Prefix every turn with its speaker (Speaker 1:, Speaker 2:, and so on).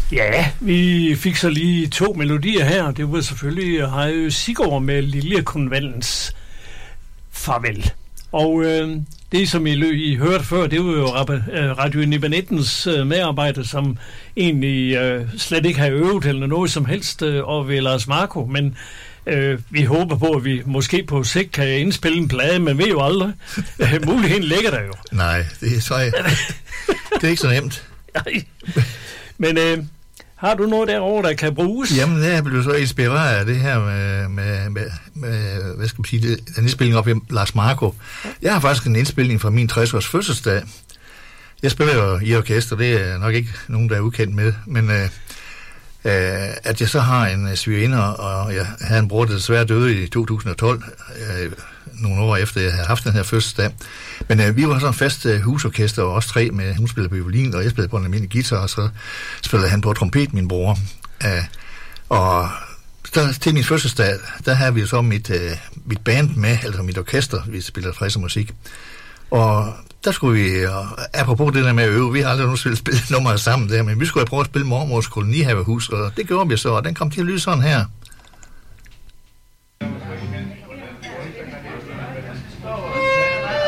Speaker 1: Ja, vi fik så lige 2 melodier her. Det var selvfølgelig Harry Sigurd med Liljekonvalens Farvel. Og det, som I hørte før, det var jo Radio Nibanettens medarbejder, som egentlig slet ikke har øvet eller noget som helst over ved Lars Marco, men vi håber på, at vi måske på sigt kan indspille en plade, men ved jo aldrig. Muligheden ligger der jo.
Speaker 2: Nej, det er ikke så nemt.
Speaker 1: Nej. Men har du noget derovre, der kan bruges?
Speaker 2: Jamen, jeg blev så inspireret af det her med hvad skal man sige, den indspilling op i Lars Marco. Jeg har faktisk en indspilning fra min 60-års fødselsdag. Jeg spiller jo i orkester, det er nok ikke nogen, der er ukendt med, men at jeg så har en svigerinde, og jeg havde en bror, der desværre døde i 2012, nogle år efter jeg havde haft den her fødselsdag. Men vi var sådan en fast husorkester, og også 3 med, hun spillede på violin, og jeg spillede på en almindelig guitar, og så spillede han på trompet, min bror. Og der, til min fødselsdag, der havde vi jo så mit band med, altså mit orkester, vi spillede fræs musik. Og der skulle vi, apropos det der med at øve, vi har aldrig nogen spillet nummer sammen der, men vi skulle prøve at spille Mormors Kolonihavehus, og det gjorde vi så, og den kom til at lyde sådan her.